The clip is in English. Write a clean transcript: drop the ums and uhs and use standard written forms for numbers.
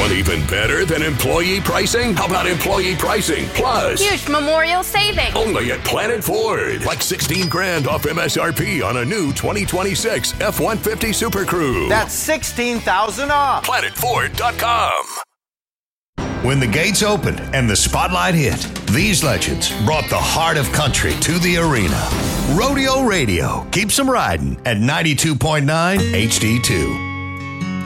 Want even better than employee pricing? How about employee pricing plus? Huge memorial savings. Only at Planet Ford. Like $16,000 off MSRP on a new 2026 F-150 Super Crew. That's $16,000 off. PlanetFord.com. When the gates opened and the spotlight hit, these legends brought the heart of country to the arena. Rodeo Radio keeps them riding at 92.9 HD2.